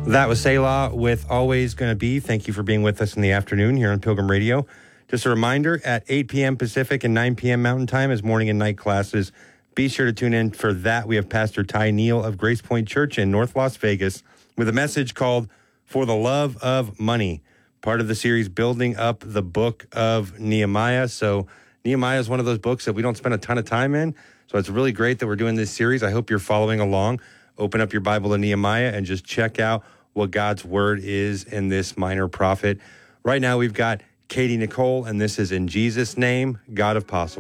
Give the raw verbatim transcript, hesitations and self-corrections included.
That was Selah with Always Gonna Be. Thank you for being with us in the afternoon here on Pilgrim Radio. Just a reminder, at eight p.m. Pacific and nine p.m. Mountain Time is morning and night classes. Be sure to tune in for that. We have Pastor Ty Neal of Grace Point Church in North Las Vegas with a message called For the Love of Money, part of the series Building Up the Book of Nehemiah. So Nehemiah is one of those books that we don't spend a ton of time in. So it's really great that we're doing this series. I hope you're following along. Open up your Bible to Nehemiah and just check out what God's word is in this minor prophet. Right now we've got Katie Nicole, and this is In Jesus' Name, God of Possible.